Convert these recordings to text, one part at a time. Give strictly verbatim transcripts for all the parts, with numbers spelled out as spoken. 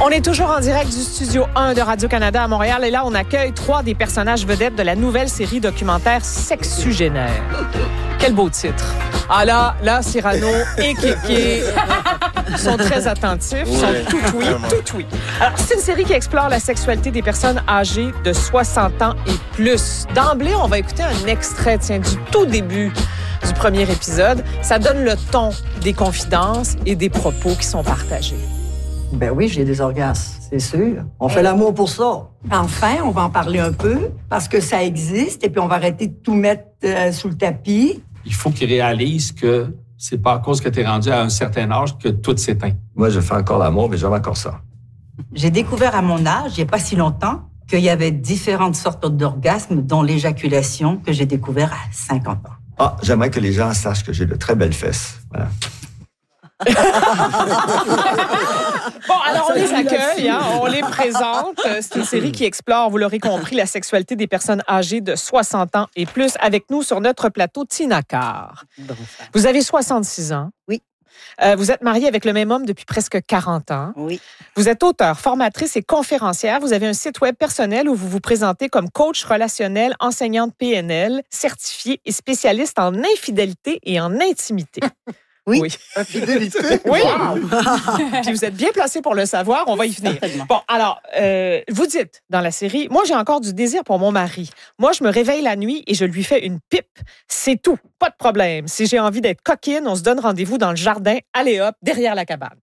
On est toujours en direct du studio un de Radio-Canada à Montréal et là, on accueille trois des personnages vedettes de la nouvelle série documentaire Sexugénaire. Quel beau titre. Ah là, là, Cyrano et Kéké sont très attentifs, oui, sont tout oui, tout oui. Alors, c'est une série qui explore la sexualité des personnes âgées de soixante ans et plus. D'emblée, on va écouter un extrait, tiens, du tout début du premier épisode. Ça donne le ton des confidences et des propos qui sont partagés. Ben oui, j'ai des orgasmes, c'est sûr. On fait l'amour pour ça. Enfin, on va en parler un peu, parce que ça existe, et puis on va arrêter de tout mettre euh, sous le tapis. Il faut qu'ils réalisent que c'est pas à cause que tu es rendu à un certain âge que tout s'éteint. Moi, je fais encore l'amour, mais j'aime encore ça. J'ai découvert à mon âge, il n'y a pas si longtemps, qu'il y avait différentes sortes d'orgasmes, dont l'éjaculation, que j'ai découvert à cinquante ans. Ah, j'aimerais que les gens sachent que j'ai de très belles fesses. Voilà. Bon, alors on les accueille, hein, on les présente. C'est une série qui explore, vous l'aurez compris, la sexualité des personnes âgées de soixante ans et plus. Avec nous sur notre plateau, Tina Carr. Vous avez soixante-six ans. Oui. Euh, vous êtes mariée avec le même homme depuis presque quarante ans. Oui. Vous êtes auteure, formatrice et conférencière. Vous avez un site web personnel où vous vous présentez comme coach relationnel, enseignante P N L, certifiée et spécialiste en infidélité et en intimité. Oui. Oui. Infidélité? Oui. Wow. Puis vous êtes bien placé pour le savoir. On va y venir. Certainement. Bon, alors, euh, vous dites dans la série, moi, j'ai encore du désir pour mon mari. Moi, je me réveille la nuit et je lui fais une pipe. C'est tout. Pas de problème. Si j'ai envie d'être coquine, on se donne rendez-vous dans le jardin. Allez hop, derrière la cabane.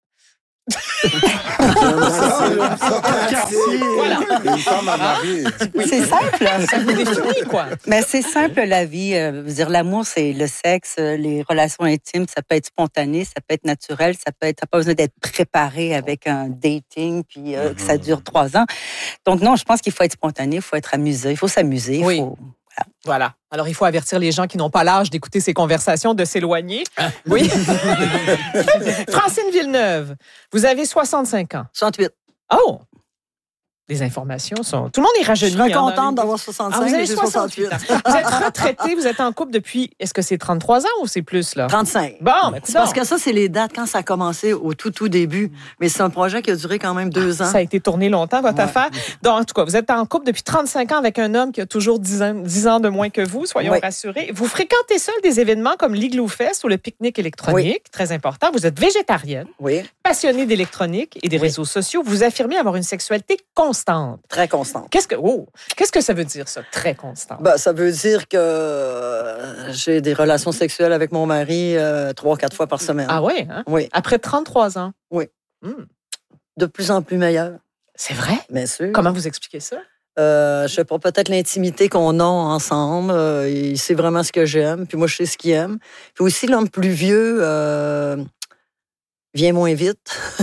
Voilà. Une femme à marier. C'est simple. Ça vous définit, quoi. Mais c'est simple, la vie. Euh, veux dire, l'amour, c'est le sexe, les relations intimes. Ça peut être spontané, ça peut être naturel, ça peut être. T'as pas besoin d'être préparé avec un dating puis euh, que ça dure trois ans. Donc non, je pense qu'il faut être spontané, il faut être amusé, il faut s'amuser. Oui. Faut... Voilà. Alors, il faut avertir les gens qui n'ont pas l'âge d'écouter ces conversations de s'éloigner. Oui. Francine Villeneuve, vous avez soixante-cinq ans. soixante-huit. Oh! Les informations sont... Tout le monde est rajeuni. Je serais hein, contente les... d'avoir Ah, soixante-cinq, vous avez mais j'ai soixante-huit. soixante-huit ans. Vous êtes retraité, vous êtes en couple depuis... Est-ce que c'est trente-trois ans ou c'est plus, là? trente-cinq. Bon, ben, C'est parce que ça, c'est les dates quand ça a commencé au tout, tout début. Mais c'est un projet qui a duré quand même deux ans. Ça a été tourné longtemps, votre Ouais. affaire. Donc, en tout cas, vous êtes en couple depuis trente-cinq ans avec un homme qui a toujours dix ans, dix ans de moins que vous, soyons Oui. rassurés. Vous fréquentez seul des événements comme l'Igloo Fest ou le pique-nique électronique, très important. Vous êtes végétarienne, Oui, passionnée d'électronique et des Oui. réseaux sociaux. Vous affirmez avoir une sexualité constante. très constante. Qu'est-ce que, oh, qu'est-ce que ça veut dire, ça, très constante? Ben, ça veut dire que euh, j'ai des relations sexuelles avec mon mari euh, trois, quatre fois par semaine. Ah oui, hein? Oui, Après trente-trois ans? Oui. Hmm. de plus en plus meilleure, C'est vrai? bien sûr. Comment vous expliquez ça? Euh, je sais pas, peut-être l'intimité qu'on a ensemble. Euh, il sait vraiment ce que j'aime, puis moi, je sais ce qu'il aime. Puis aussi, l'homme plus vieux euh, vient moins vite.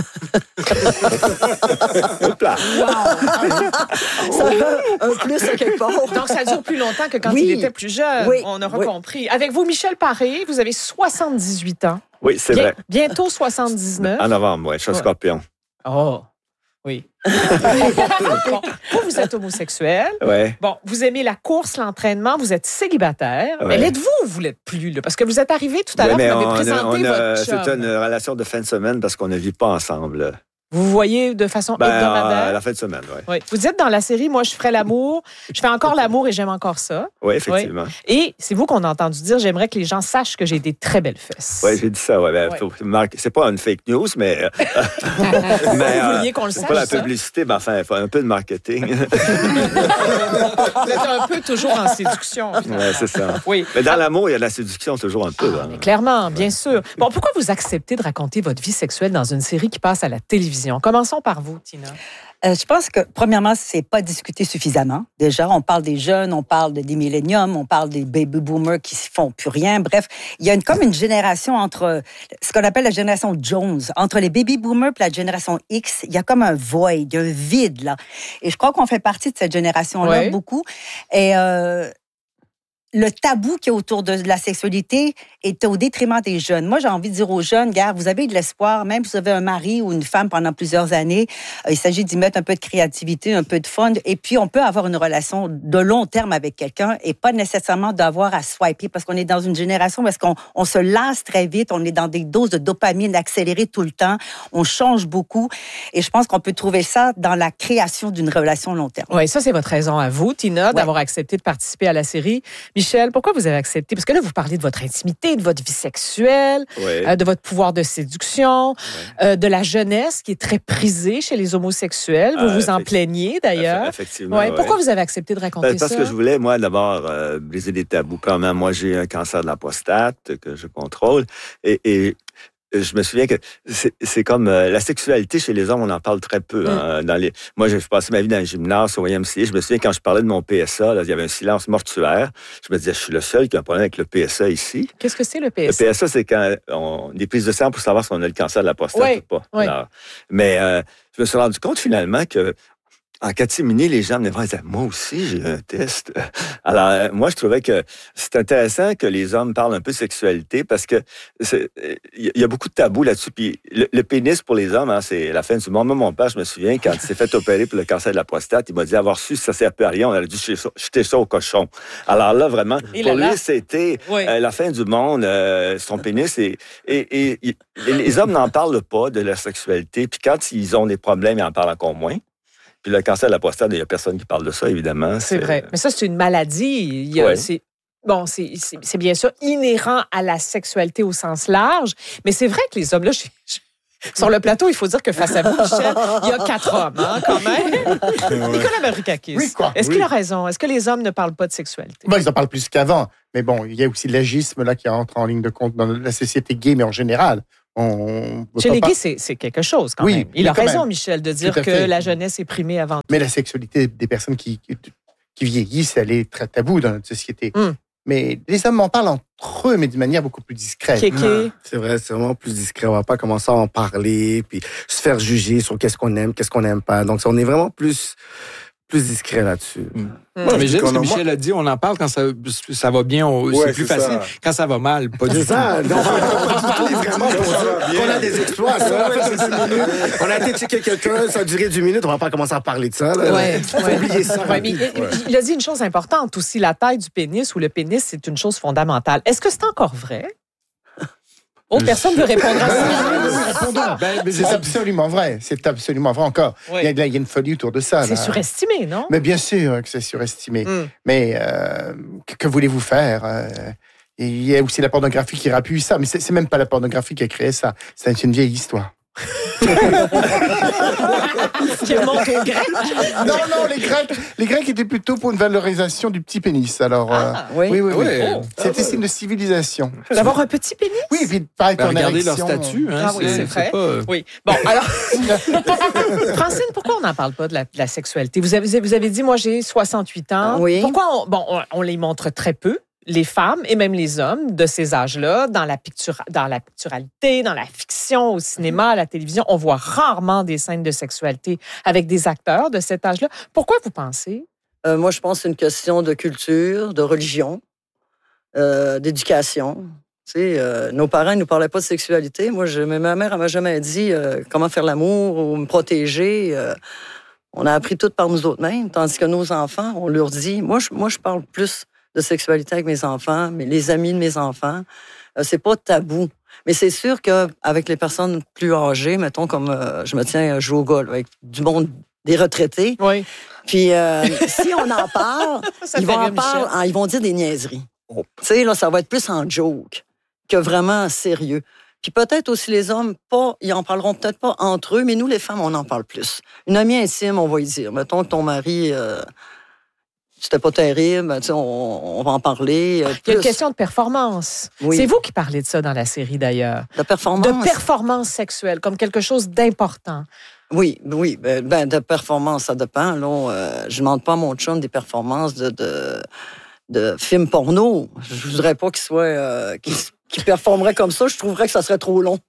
Ça a un plus à quelque part. Donc, ça dure plus longtemps que quand Oui. il était plus jeune. Oui. On aura Oui. compris. Avec vous, Michel Paré, vous avez soixante-dix-huit ans. Oui, c'est Bien- vrai. Bientôt soixante-dix-neuf. En novembre, oui, je suis Ouais. scorpion. Oh, oui. Bon, vous, vous êtes homosexuel. Oui. Bon, vous aimez la course, l'entraînement, vous êtes célibataire. Ouais. Mais l'êtes-vous ou vous l'êtes plus? Là? Parce que vous êtes arrivé tout à Oui, l'heure, mais vous m'avez on a, présenté on a- votre chum. c'est une relation de fin de semaine parce qu'on ne vit pas ensemble. Vous voyez de façon Ben, hebdomadaire. à la fin de semaine, oui. Oui. Vous dites dans la série, moi, je ferai l'amour. Je fais encore l'amour et j'aime encore ça. Oui, effectivement. Et c'est vous qu'on a entendu dire, j'aimerais que les gens sachent que j'ai des très belles fesses. Oui, j'ai dit ça. Ouais, ben, Ouais. faut marquer- c'est pas une fake news, mais. mais Vous vouliez qu'on le c'est sache, pas la ça? publicité, mais enfin, il faut un peu de marketing. Vous êtes un peu toujours en séduction. finalement. Ouais, c'est ça. Oui. Mais dans l'amour, il y a de la séduction toujours un peu. Ah, hein. mais clairement, bien sûr. Bon, pourquoi vous acceptez de raconter votre vie sexuelle dans une série qui passe à la télévision? Commençons par vous, Tina. Euh, je pense que, premièrement, c'est pas discuté suffisamment. Déjà, on parle des jeunes, on parle de- des milléniums, on parle des baby boomers qui ne font plus rien. Bref, il y a une, comme une génération entre ce qu'on appelle la génération Jones. Entre les baby boomers et la génération X, il y a comme un void, il y a un vide, là. Et je crois qu'on fait partie de cette génération-là Ouais. beaucoup. Et euh, le tabou qu'il y a autour de la sexualité est au détriment des jeunes. Moi, j'ai envie de dire aux jeunes, gars, vous avez de l'espoir, même si vous avez un mari ou une femme pendant plusieurs années, euh, il s'agit d'y mettre un peu de créativité, un peu de fun, et puis on peut avoir une relation de long terme avec quelqu'un et pas nécessairement d'avoir à swiper, parce qu'on est dans une génération où est-ce qu'on on se lasse très vite, on est dans des doses de dopamine accélérées tout le temps, on change beaucoup, et je pense qu'on peut trouver ça dans la création d'une relation long terme. Oui, ça, c'est votre raison à vous, Tina, ouais. d'avoir accepté de participer à la série. Michel, pourquoi vous avez accepté? Parce que là, vous parlez de votre intimité, de votre vie sexuelle, Oui. euh, de votre pouvoir de séduction, oui. euh, de la jeunesse qui est très prisée chez les homosexuels. Vous euh, vous en plaignez, d'ailleurs. Effectivement, ouais. oui. Pourquoi vous avez accepté de raconter ben, parce ça? Parce que je voulais, moi, d'abord, euh, briser des tabous. Premièrement, moi, j'ai un cancer de la prostate que je contrôle. Et... et je me souviens que c'est, c'est comme euh, la sexualité chez les hommes, on en parle très peu. Mm. Hein, dans les... Moi, j'ai passé ma vie dans le gymnase au Y M C A. Je me souviens quand je parlais de mon P S A, là, il y avait un silence mortuaire. Je me disais, je suis le seul qui a un problème avec le P S A ici. Qu'est-ce que c'est le P S A? Le P S A, c'est quand on des prises de sang pour savoir si on a le cancer de la prostate oui. ou pas. Oui. Alors, mais euh, je me suis rendu compte finalement que en catimini, les gens me disaient, moi aussi, j'ai un test. Alors, moi, je trouvais que c'est intéressant que les hommes parlent un peu de sexualité parce que il y a beaucoup de tabous là-dessus. Puis le, le pénis pour les hommes, hein, c'est la fin du monde. Moi, mon père, je me souviens, quand il s'est fait opérer pour le cancer de la prostate, il m'a dit avoir su si ça ne sert plus à rien, on aurait dû jeter ça au cochon. Alors là, vraiment, et pour là, lui, là. c'était oui. euh, la fin du monde, euh, son pénis. Et, et, et, et les hommes n'en parlent pas de leur sexualité. Puis quand ils ont des problèmes, ils en parlent encore moins. Puis le cancer de la prostate, il n'y a personne qui parle de ça, évidemment. C'est, c'est vrai. Mais ça, c'est une maladie. Il y a, ouais. c'est, bon, c'est, c'est, c'est bien sûr inhérent à la sexualité au sens large. Mais c'est vrai que les hommes, là, je, je, sur le plateau, il faut dire que face à vous, Michel, il y a quatre hommes, hein, quand même. Ouais. Nicolas Mavrikakis, oui, quoi? est-ce oui. qu'il a raison? Est-ce que les hommes ne parlent pas de sexualité? Bon, ils en parlent plus qu'avant. Mais bon, il y a aussi l'agisme là, qui entre en ligne de compte dans la société gay, mais en général. On Chez les gays, c'est, c'est quelque chose quand oui, même. Il a raison, même. Michel, de dire que fait. la jeunesse est primée avant tout. Mais la sexualité des personnes qui, qui, qui vieillissent, elle est très taboue dans notre société. Mm. Mais les hommes en parlent entre eux, mais d'une manière beaucoup plus discrète. Kéké. C'est vrai, c'est vraiment plus discret. On va pas commencer à en parler, puis se faire juger sur qu'est-ce qu'on aime, qu'est-ce qu'on n'aime pas. Donc, on est vraiment plus... plus discret là-dessus. Mmh. Moi, mais j'aime ce que Michel a dit, on en parle quand ça, ça va bien, on, ouais, c'est plus c'est facile. Ça. Quand ça va mal, pas du tout. C'est ça. Non, on va parler vraiment pour dire qu'on a des exploits. Ça, on, a fait minutes. On a été checker quelqu'un, ça a duré dix minutes, on va pas commencer à parler de ça. Là. Ouais, faut ouais. oublier ça. Ouais, mais il, ouais. il a dit une chose importante aussi, la taille du pénis ou le pénis, c'est une chose fondamentale. Est-ce que c'est encore vrai? Autre personne veut répondre à ça. Ben, c'est absolument vrai. C'est absolument vrai encore. Oui. Il, y a, il y a une folie autour de ça. C'est là. surestimé, non? Mais bien sûr que c'est surestimé. Mm. Mais euh, que, que voulez-vous faire? euh, Il y a aussi la pornographie qui rappuie ça. Mais c'est, c'est même pas la pornographie qui a créé ça. C'est une vieille histoire. Qui remonte aux Grecs? Non, non, les Grecs, les Grecs étaient plutôt pour une valorisation du petit pénis. Alors, ah, euh, oui, oui, oui. oui. Oh. C'était signe de civilisation. D'avoir un petit pénis? Oui, et puis pareil, ben, regardez leur statut. Hein, ah oui, c'est, c'est vrai. C'est pas... Oui. Bon, alors, Francine, pourquoi on n'en parle pas de la, de la sexualité? Vous avez, vous avez dit, moi, j'ai soixante-huit ans. Oui. Pourquoi on, bon, on, on les montre très peu? Les femmes et même les hommes de ces âges-là, dans la, pictura, dans la picturalité, dans la fiction, au cinéma, à la télévision, on voit rarement des scènes de sexualité avec des acteurs de cet âge-là. Pourquoi vous pensez? Euh, moi, je pense que c'est une question de culture, de religion, euh, d'éducation. Tu sais, euh, nos parents ne nous parlaient pas de sexualité. Moi, je, ma mère ne m'a jamais dit euh, comment faire l'amour ou me protéger. Euh, on a appris tout par nous autres mêmes, tandis que nos enfants, on leur dit... Moi, je, moi, je parle plus... de sexualité avec mes enfants, mais les amis de mes enfants, euh, c'est pas tabou. Mais c'est sûr qu'avec les personnes plus âgées, mettons comme euh, je me tiens à jouer au golf avec du monde, des retraités, oui. Puis euh, si on en parle, ils vont en parler, hein, ils vont dire des niaiseries. Oh. Tu sais, là, ça va être plus en joke que vraiment sérieux. Puis peut-être aussi les hommes, pas, ils en parleront peut-être pas entre eux, mais nous, les femmes, on en parle plus. Une amie intime, on va y dire. Mettons que ton mari... Euh, c'était pas terrible, on, on va en parler. Euh, Il y a une question de performance. Oui. C'est vous qui parlez de ça dans la série, d'ailleurs. De performance? De performance sexuelle, comme quelque chose d'important. Oui, oui. Ben, ben de performance, ça dépend. Là, euh, je ne demande pas à mon chum des performances de, de, de films porno. Je voudrais pas qu'il soit... Euh, qu'il, qui performerait comme ça, je trouverais que ça serait trop long.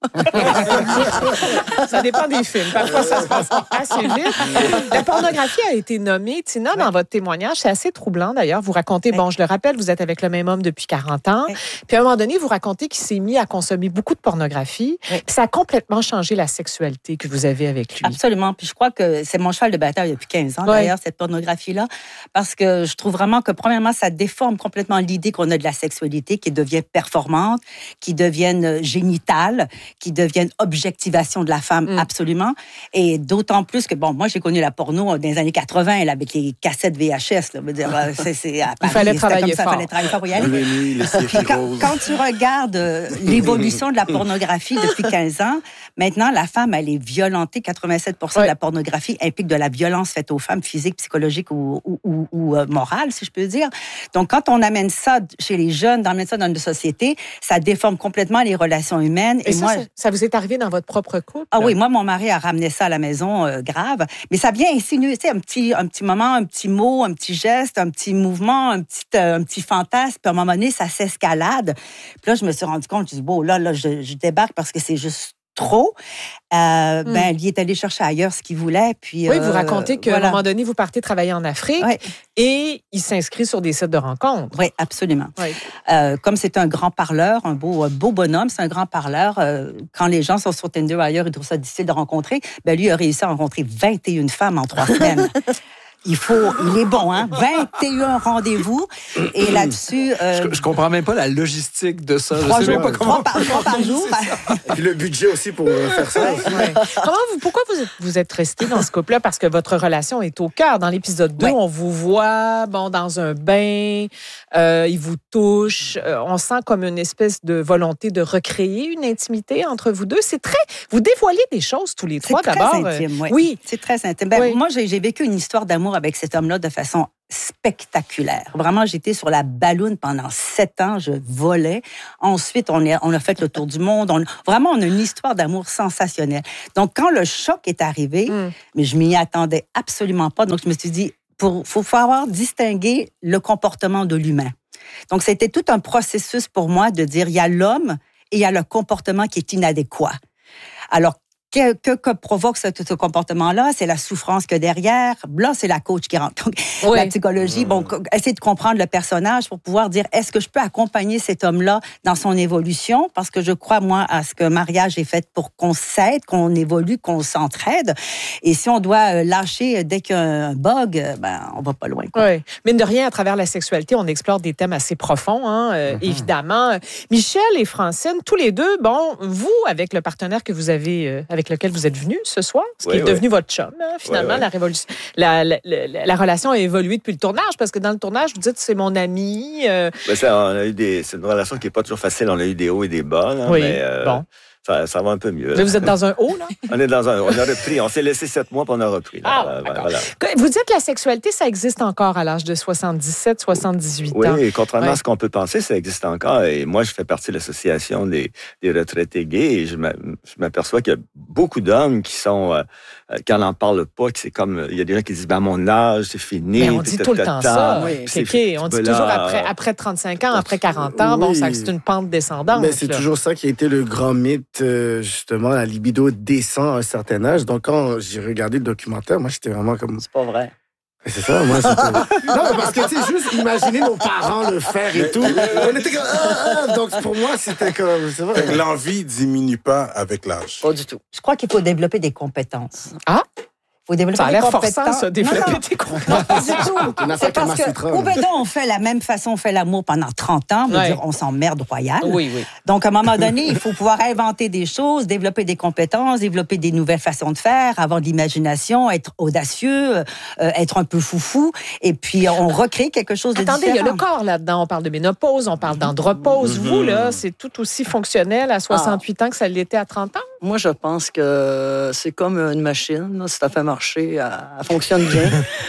Ça dépend des films. Parfois, ça se passe assez vite. La pornographie a été nommée, Tina, oui. dans votre témoignage. C'est assez troublant, d'ailleurs. Vous racontez, oui. bon, je le rappelle, vous êtes avec le même homme depuis quarante ans. Oui. Puis à un moment donné, vous racontez qu'il s'est mis à consommer beaucoup de pornographie. Oui. Puis ça a complètement changé la sexualité que vous avez avec lui. Absolument. Puis je crois que c'est mon cheval de bataille depuis quinze ans, oui. d'ailleurs, cette pornographie-là. Parce que je trouve vraiment que, premièrement, ça déforme complètement l'idée qu'on a de la sexualité qui devient performante, qui deviennent génitales, qui deviennent objectivation de la femme, mm. absolument. Et d'autant plus que, bon, moi, j'ai connu la porno dans les années quatre-vingts, là, avec les cassettes V H S. Là, veut dire, c'est, c'est à Paris, il fallait travailler ça, fort. Il fallait travailler fort pour y aller. Puis, quand, quand tu regardes euh, l'évolution de la pornographie depuis quinze ans, maintenant, la femme, elle est violentée. quatre-vingt-sept pour cent ouais. de la pornographie implique de la violence faite aux femmes, physique, psychologique ou, ou, ou, ou euh, morale, si je peux dire. Donc, quand on amène ça chez les jeunes, on amène ça dans notre société, ça déforme complètement les relations humaines. Et, et ça, moi, ça, ça vous est arrivé dans votre propre couple? Ah oui, moi, mon mari a ramené ça à la maison euh, grave. Mais ça vient insinuer, tu sais, un petit, un petit moment, un petit mot, un petit geste, un petit mouvement, un petit, euh, un petit fantasme. Puis à un moment donné, ça s'escalade. Puis là, je me suis rendu compte, je dis, bon, là, là, je, je débarque parce que c'est juste trop. Euh, mm. Ben, il est allé chercher ailleurs ce qu'il voulait. Puis, oui, euh, vous racontez qu'à voilà. un moment donné, vous partez travailler en Afrique oui. et il s'inscrit sur des sites de rencontres. Oui, absolument. Oui. Euh, comme c'est un grand parleur, un beau, beau bonhomme, c'est un grand parleur, euh, quand les gens sont sur Tinder ailleurs, ils trouvent ça difficile de rencontrer, ben lui a réussi à rencontrer vingt et une femmes en trois semaines. Il faut, il est bon, hein? vingt et un rendez-vous. Et là-dessus. Euh, je, je comprends même pas la logistique de ça. Trois je sais jours, même pas comment. Trois par, trois par jour. Et puis le budget aussi pour faire ça. Ouais, ouais. Comment vous, pourquoi vous êtes, vous êtes resté dans ce couple-là? Parce que votre relation est au cœur. Dans l'épisode deux, ouais. on vous voit, bon, dans un bain, euh, il vous touche. Euh, on sent comme une espèce de volonté de recréer une intimité entre vous deux. C'est très. Vous dévoilez des choses tous les trois, c'est d'abord. C'est très intime, oui. Oui. C'est très intime. Ben, oui. Moi, j'ai, j'ai vécu une histoire d'amour avec cet homme-là de façon spectaculaire. Vraiment, j'étais sur la balloune pendant sept ans, je volais. Ensuite, on, est, on a fait le tour du monde. On, vraiment, on a une histoire d'amour sensationnelle. Donc, quand le choc est arrivé, mm. mais je m'y attendais absolument pas. Donc, je me suis dit, il faut savoir distinguer le comportement de l'humain. Donc, c'était tout un processus pour moi de dire, il y a l'homme et il y a le comportement qui est inadéquat. Alors, Que, que, que provoque ce, ce comportement-là? C'est la souffrance que derrière. Là, c'est la coach qui rentre. Donc, oui. La psychologie, bon, essayer de comprendre le personnage pour pouvoir dire, est-ce que je peux accompagner cet homme-là dans son évolution? Parce que je crois, moi, à ce qu'un mariage est fait pour qu'on s'aide, qu'on évolue, qu'on s'entraide. Et si on doit lâcher dès qu'il y a un bug, ben, on va pas loin. Quoi. Oui. Mine de rien, à travers la sexualité, on explore des thèmes assez profonds, hein, euh, mm-hmm. évidemment. Michel et Francine, tous les deux, bon, vous, avec le partenaire que vous avez, euh, avec avec lequel vous êtes venu ce soir, ce qui oui, est oui. devenu votre chum, hein, finalement. Oui, oui. La, révolution, la, la, la, la relation a évolué depuis le tournage, parce que dans le tournage, vous dites c'est mon ami. Euh... Ben ça, on a eu des, c'est une relation qui n'est pas toujours facile. On a eu des hauts et des bas. Là, oui, mais, euh, bon. Ça, ça va un peu mieux. Là, vous êtes dans un haut, là? On est dans un haut. On a repris. On s'est laissé sept mois, puis on a repris. Là. Ah, euh, voilà. Vous dites que la sexualité, ça existe encore à l'âge de soixante-dix-sept, soixante-dix-huit oui, ans. Oui, contrairement ouais. à ce qu'on peut penser, ça existe encore. Et moi, je fais partie de l'association des, des retraités gays et je m'aperçois qu'il y a beaucoup d'hommes qui sont, euh, qui n'en parlent pas, que c'est comme, il y a des gens qui disent, ben, à mon âge, c'est fini. Mais on dit tout le temps ça. Oui. C'est okay. On dit toujours après, après trente-cinq ans, après quarante ans, oui. bon, ça, c'est une pente descendante. Mais c'est là. toujours ça qui a été le grand mythe, euh, justement. La libido descend à un certain âge. Donc, quand j'ai regardé le documentaire, moi, j'étais vraiment comme... C'est pas vrai. C'est ça, moi, c'était... Non, parce que, tu sais, juste imaginer nos parents le faire et tout. On était comme... Ah, ah. Donc, pour moi, c'était comme... C'est vrai. L'envie diminue pas avec l'âge. Pas du tout. Je crois qu'il faut développer des compétences. Ah? Faut développer ça a l'air des forçant, ça, développer non, non. des compétences. Non, pas du tout. C'est parce que, ou ben donc, on fait la même façon, on fait l'amour pendant trente ans, on, ouais. dire, on s'emmerde royal. Oui, oui. Donc, à un moment donné, il faut pouvoir inventer des choses, développer des compétences, développer des nouvelles façons de faire, avoir de l'imagination, être audacieux, euh, être un peu foufou, et puis on recrée quelque chose de Attendez, différent. Attendez, il y a le corps là-dedans. On parle de ménopause, on parle d'andropause. Mm-hmm. Vous, là, c'est tout aussi fonctionnel à soixante-huit ah. ans que ça l'était à trente ans? Moi, je pense que c'est comme une machine. Là, si ça fait marcher, elle, elle fonctionne bien.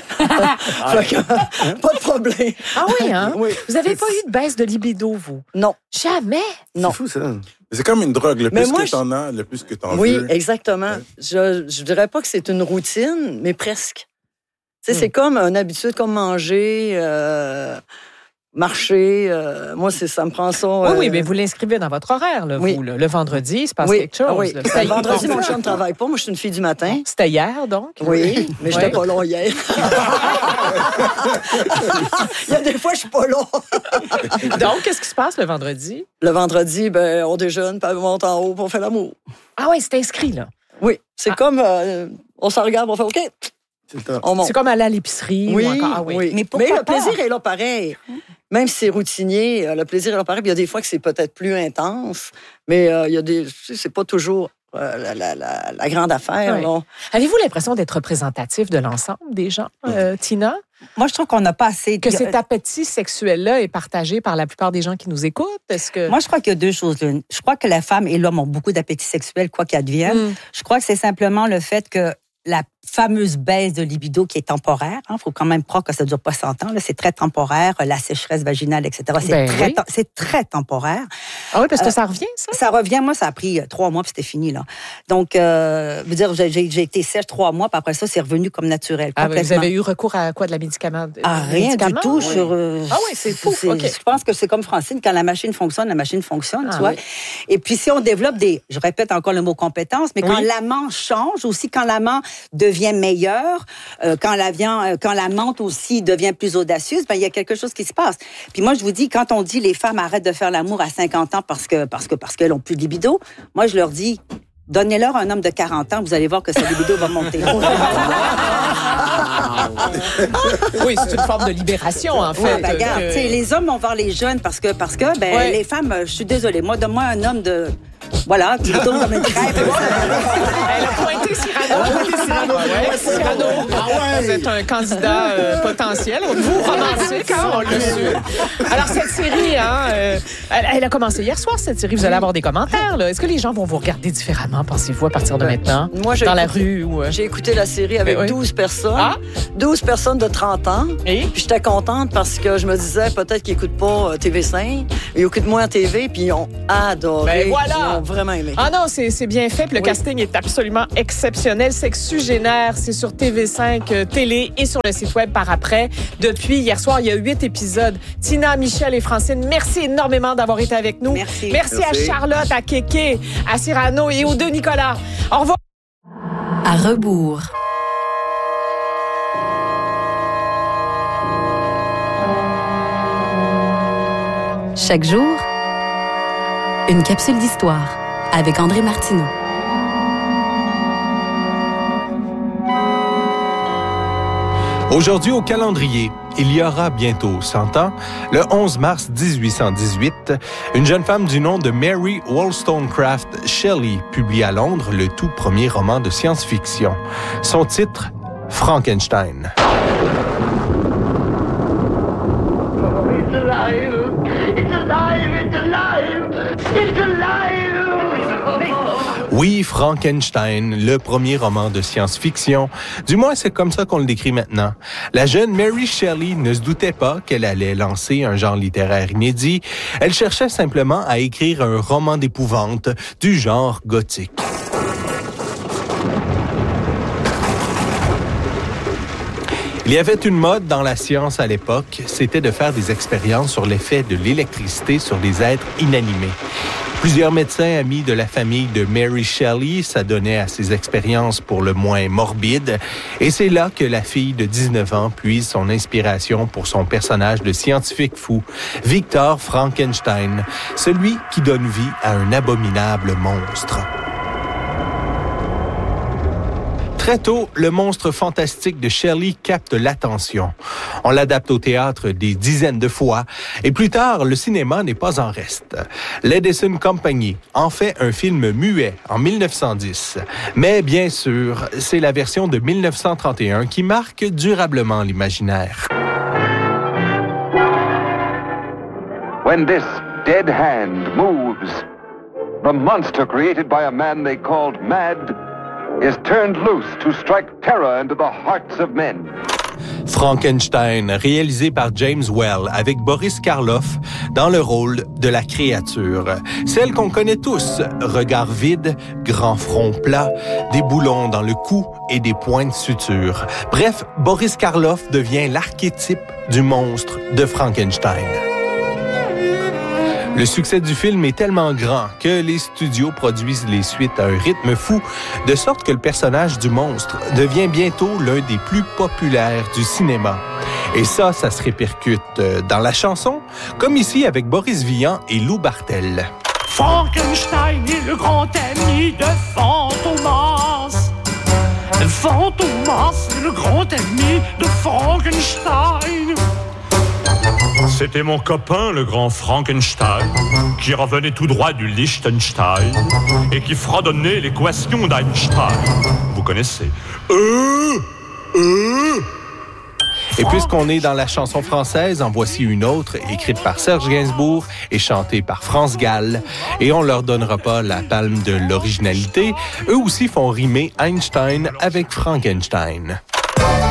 que, pas de problème. Ah oui, hein? Oui. Vous n'avez pas eu de baisse de libido, vous? Non. Jamais? Non. C'est fou, ça. C'est comme une drogue. Le plus moi, que t'en as, le plus que t'en oui, veux. Oui, exactement. Ouais. Je je dirais pas que c'est une routine, mais presque. Tu sais, mm. c'est comme une habitude, comme manger... Euh... marcher. Euh, moi, c'est, ça me prend ça. Oui, euh... oui, mais vous l'inscrivez dans votre horaire, là, oui. vous. Là. Le vendredi, il se passe oui. quelque chose. Ah, oui. Le vendredi, mon chum ne travaille pas. Moi, je suis une fille du matin. C'était hier, donc? Oui, mais je n'étais pas là hier. Il y a des fois, je suis pas là. Donc, qu'est-ce qui se passe le vendredi? Le vendredi, ben, on déjeune, puis on monte en haut, puis on fait l'amour. Ah oui, c'est inscrit, là? Oui, c'est ah. comme... Euh, on s'en regarde, on fait OK. C'est, on monte. C'est comme aller à l'épicerie. Oui, ou encore, ah oui. oui. Mais, mais le plaisir est là pareil. Même si c'est routinier, le plaisir est là pareil. Puis il y a des fois que c'est peut-être plus intense, mais euh, il y a des... C'est pas toujours... Euh, la, la, la, la grande affaire. Oui. Avez-vous l'impression d'être représentatif de l'ensemble des gens, euh, Tina? Moi, je trouve qu'on n'a pas assez... Que cet appétit sexuel-là est partagé par la plupart des gens qui nous écoutent? Est-ce que... Moi, je crois qu'il y a deux choses. Je crois que la femme et l'homme ont beaucoup d'appétit sexuel, quoi qu'advienne. Mm. Je crois que c'est simplement le fait que la fameuse baisse de libido qui est temporaire. Il hein, faut quand même croire que ça ne dure pas cent ans. Là, c'est très temporaire. La sécheresse vaginale, et cetera. C'est, ben très, oui. c'est très temporaire. Ah oui, parce que euh, ça revient, ça? Ça revient. Moi, ça a pris trois mois, puis c'était fini. Là. Donc, euh, veux dire, j'ai, j'ai été sèche trois mois, puis après ça, c'est revenu comme naturel. Ah, vous avez eu recours à quoi, de la médicament? Ah, rien médicament? du tout. Oui. Sur, euh, ah oui, c'est fou. C'est, okay. Je pense que c'est comme Francine, quand la machine fonctionne, la machine fonctionne, ah, tu vois. Oui. Et puis, si on développe des, je répète encore le mot compétence, mais quand oui. l'amant change, aussi quand l'amant devient meilleur, Euh, quand, la viande, euh, quand la menthe aussi devient plus audacieuse, ben, il y a quelque chose qui se passe. Puis moi, je vous dis, quand on dit les femmes arrêtent de faire l'amour à cinquante ans parce que parce que parce qu'elles ont plus de libido, moi, je leur dis, donnez-leur un homme de quarante ans, vous allez voir que sa libido va monter. Oui, c'est une forme de libération, en fait. Oui, ben, regarde, que... les hommes vont voir les jeunes parce que, parce que ben, ouais. les femmes, je suis désolée, moi, donne-moi un homme de... Voilà, qui tourne comme une crêpe. Elle a pointé Cyrano. Elle a pointé Cyrano. Ouais, Cyrano. Ah ouais. Vous êtes un candidat euh, potentiel. Vous, romantique, hein, on l'a su. Alors, cette série, hein, euh, elle, elle a commencé hier soir, cette série. Vous allez avoir des commentaires. Là. Est-ce que les gens vont vous regarder différemment, pensez-vous, à partir de maintenant? Moi, j'ai dans écouté, la rue? Ou... J'ai écouté la série avec oui. douze personnes. Ah? douze personnes de trente ans. Et? Puis j'étais contente parce que je me disais, peut-être qu'ils n'écoutent pas T V cinq. Ils écoutent moins T V, puis ils ont adoré. Ben voilà. Ils ont vraiment aimé. Ah non, c'est, c'est bien fait. Puis le oui. casting est absolument exceptionnel. Sexugénaire, c'est sur T V cinq euh, télé et sur le site web par après. Depuis hier soir, il y a huit épisodes. Tina, Michel et Francine, merci énormément d'avoir été avec nous. Merci. Merci, merci. à Charlotte, à Kéké, à Cyrano et aux deux Nicolas. Au revoir. À rebours. Chaque jour, une capsule d'histoire avec André Martineau. Aujourd'hui au calendrier, il y aura bientôt cent ans, le onze mars dix-huit cent dix-huit, une jeune femme du nom de Mary Wollstonecraft Shelley publie à Londres le tout premier roman de science-fiction. Son titre, Frankenstein. It's alive! It's alive! It's alive! It's alive! Oui, Frankenstein, le premier roman de science-fiction. Du moins, c'est comme ça qu'on le décrit maintenant. La jeune Mary Shelley ne se doutait pas qu'elle allait lancer un genre littéraire inédit. Elle cherchait simplement à écrire un roman d'épouvante du genre gothique. Il y avait une mode dans la science à l'époque, c'était de faire des expériences sur l'effet de l'électricité sur des êtres inanimés. Plusieurs médecins amis de la famille de Mary Shelley s'adonnaient à ces expériences pour le moins morbides, et c'est là que la fille de dix-neuf ans puise son inspiration pour son personnage de scientifique fou, Victor Frankenstein, celui qui donne vie à un abominable monstre. Très tôt, le monstre fantastique de Shelley capte l'attention. On l'adapte au théâtre des dizaines de fois, et plus tard, le cinéma n'est pas en reste. L'Edison Company en fait un film muet en mille neuf cent dix. Mais bien sûr, c'est la version de mille neuf cent trente et un qui marque durablement l'imaginaire. When this dead hand moves, the monster created by a man they called Mad is turned loose to strike terror into the hearts of men. Frankenstein, réalisé par James Whale avec Boris Karloff dans le rôle de la créature. Celle qu'on connaît tous, regard vide, grand front plat, des boulons dans le cou et des points de suture. Bref, Boris Karloff devient l'archétype du monstre de Frankenstein. Le succès du film est tellement grand que les studios produisent les suites à un rythme fou, de sorte que le personnage du monstre devient bientôt l'un des plus populaires du cinéma. Et ça, ça se répercute dans la chanson, comme ici avec Boris Vian et Lou Bartel. Frankenstein est le grand ami de Fantomas. Fantomas est le grand ami de Frankenstein. C'était mon copain, le grand Frankenstein, qui revenait tout droit du Liechtenstein et qui fredonnait l'équation d'Einstein. Vous connaissez. Euh, euh. Et puisqu'on est dans la chanson française, en voici une autre, écrite par Serge Gainsbourg et chantée par France Gall. Et on leur donnera pas la palme de l'originalité. Eux aussi font rimer Einstein avec Frankenstein.